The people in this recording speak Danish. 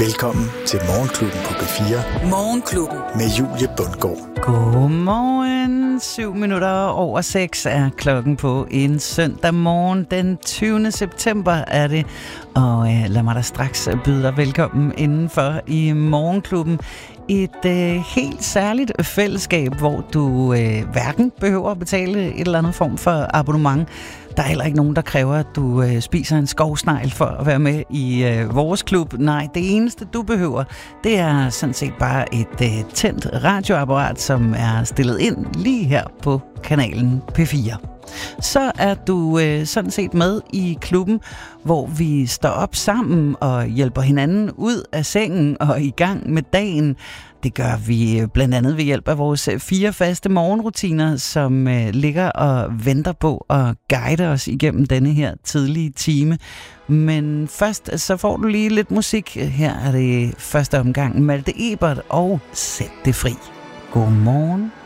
Velkommen til Morgenklubben på B4. Morgenklubben. Med Julie Bundgaard. Godmorgen. 7:07 er klokken på en søndag morgen. Den 20. september er det. Og lad mig da straks byde dig velkommen indenfor i Morgenklubben. Et helt særligt fællesskab, hvor du hverken behøver at betale et eller andet form for abonnement. Der er heller ikke nogen, der kræver, at du spiser en skovsnegl for at være med i vores klub. Nej, det eneste, du behøver, det er sådan set bare et tændt radioapparat, som er stillet ind lige her på kanalen P4. Så er du sådan set med i klubben, hvor vi står op sammen og hjælper hinanden ud af sengen og i gang med dagen. Det gør vi blandt andet ved hjælp af vores 4 faste morgenrutiner, som ligger og venter på at guide os igennem denne her tidlige time. Men først så får du lige lidt musik. Her er det første omgang Malte Ebert og Sæt det fri. Godmorgen.